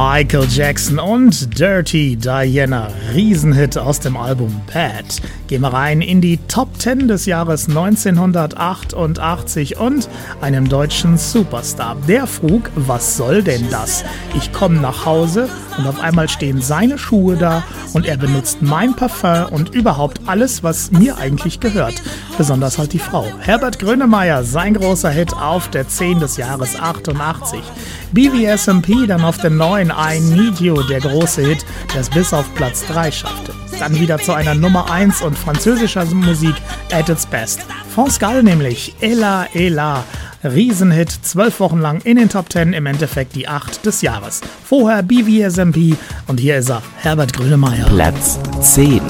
Michael Jackson und Dirty Diana, Riesenhit aus dem Album Bad. Gehen wir rein in die Top 10 des Jahres 1988 und einem deutschen Superstar. Der frug, was soll denn das? Ich komme nach Hause und auf einmal stehen seine Schuhe da und er benutzt mein Parfum und überhaupt alles, was mir eigentlich gehört. Besonders halt die Frau. Herbert Grönemeyer, sein großer Hit auf der 10 des Jahres 88. BVSMP dann auf der 9, I Need You, der große Hit, der es bis auf Platz 3 schaffte. Dann wieder zu einer Nummer 1 und französischer Musik at its best. France Gall nämlich, Ella Ella. Riesenhit, 12 Wochen lang in den Top 10, im Endeffekt die 8 des Jahres. Vorher BVSMP und hier ist er, Herbert Grönemeyer. Platz 10.